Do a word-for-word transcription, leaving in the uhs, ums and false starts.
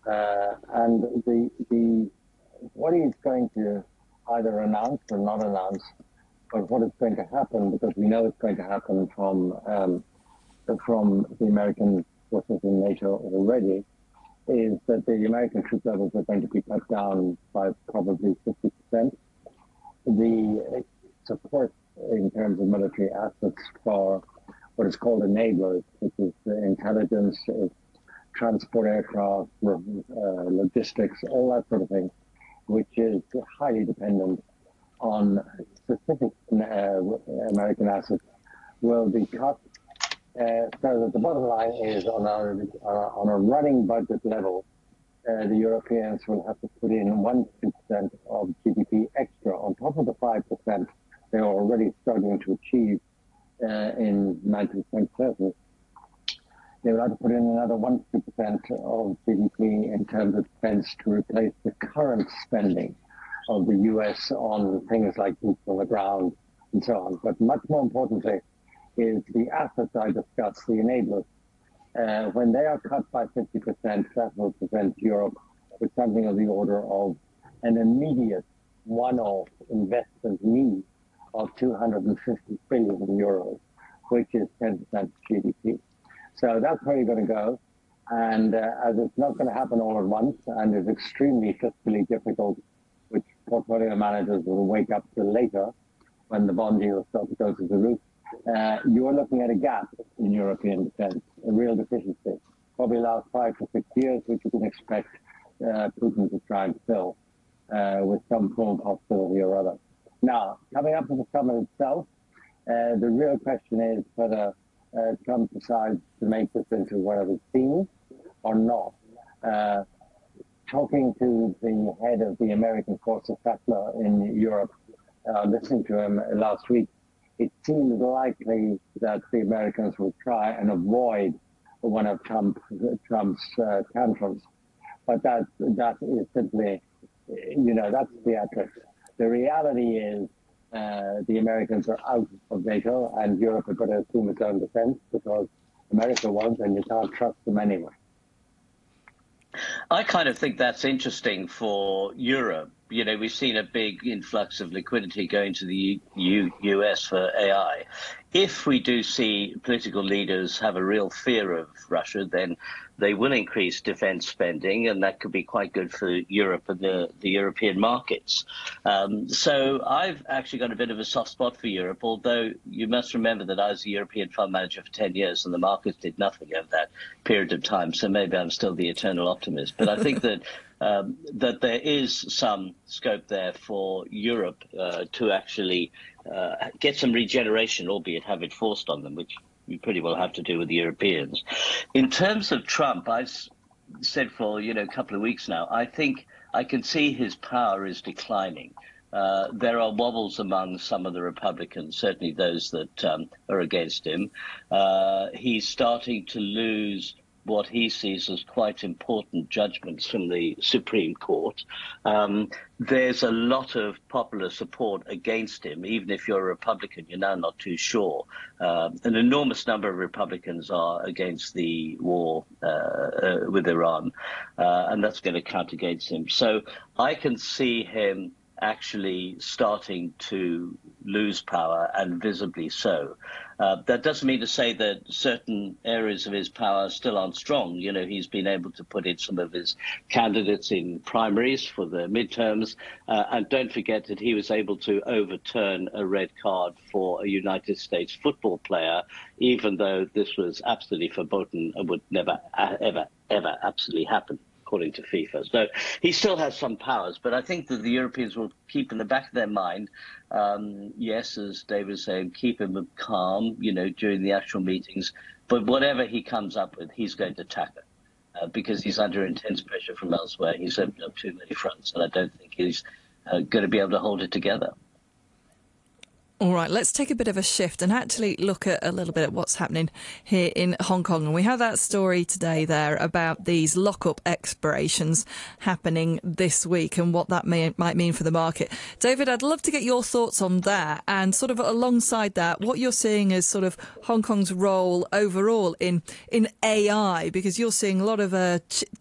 Uh, and the the what he's going to either announce or not announce, but what is going to happen, because we know it's going to happen from um, from the American forces in NATO already, is that the American troop levels are going to be cut down by probably fifty percent. The support in terms of military assets for what is called enablers, which is intelligence, transport aircraft, uh, logistics, all that sort of thing, which is highly dependent on specific uh, American assets, will be cut. Uh, so that the bottom line is, on a, on a running budget level, uh, the Europeans will have to put in one to two percent of G D P extra on top of the five percent they are already struggling to achieve uh, in nineteen twenty-seven. They will have to put in another one to two percent of G D P in terms of defense to replace the current spending of the U S on things like boots on the ground and so on. But much more importantly is the assets I discussed, the enablers. Uh, when they are cut by fifty percent, that will present Europe with something of the order of an immediate one-off investment need of two hundred fifty billion euros, which is ten percent of G D P. So that's where you're going to go. And uh, as it's not going to happen all at once and is extremely fiscally difficult, which portfolio managers will wake up to later when the bond yield starts to go through the roof, uh, you're looking at a gap in European defense, a real deficiency. Probably last five to six years, which you can expect uh, Putin to try and fill uh, with some form of hostility or other. Now, coming up to the summit itself, uh, the real question is whether uh, Trump decides to make this into one of his themes or not. Uh, talking to the head of the American Force of Sattler in Europe, uh, listening to him last week, it seems likely that the Americans will try and avoid one of Trump, Trump's uh, tantrums. But that, that is simply, you know, that's theatrics. The reality is uh, the Americans are out of NATO and Europe are going to assume its own defense because America won't, and you can't trust them anyway. I kind of think that's interesting for Europe. You know, we've seen a big influx of liquidity going to the U U S for A I. If we do see political leaders have a real fear of Russia, then they will increase defense spending, and that could be quite good for Europe and the, the European markets. Um, so I've actually got a bit of a soft spot for Europe, although you must remember that I was a European fund manager for ten years and the markets did nothing over that period of time. So maybe I'm still the eternal optimist. But I think that um, that there is some scope there for Europe uh, to actually uh, get some regeneration, albeit have it forced on them, which we pretty well have to do with the Europeans. In terms of Trump, I've said for you know a couple of weeks now, I think I can see his power is declining. Uh, there are wobbles among some of the Republicans, certainly those that um, are against him. Uh, he's starting to lose what he sees as quite important judgments from the Supreme Court. Um, there's a lot of popular support against him. Even if you're a Republican, you're now not too sure. Uh, an enormous number of Republicans are against the war uh, uh, with Iran, uh, and that's going to count against him. So I can see him actually starting to lose power, and visibly so. Uh, that doesn't mean to say that certain areas of his power still aren't strong. You know, he's been able to put in some of his candidates in primaries for the midterms. Uh, and don't forget that he was able to overturn a red card for a United States football player, even though this was absolutely forbidden and would never, ever, ever absolutely happen, according to FIFA. So he still has some powers, but I think that the Europeans will keep in the back of their mind, um, yes, as David was saying, keep him calm, you know, during the actual meetings, but whatever he comes up with, he's going to tackle, uh, because he's under intense pressure from elsewhere. He's opened up too many fronts, and I don't think he's uh, going to be able to hold it together. All right, let's take a bit of a shift and actually look at a little bit at what's happening here in Hong Kong. And we have that story today there about these lock-up expirations happening this week and what that may, might mean for the market. David, I'd love to get your thoughts on that, and sort of alongside that, what you're seeing as sort of Hong Kong's role overall in in A I, because you're seeing a lot of uh, ch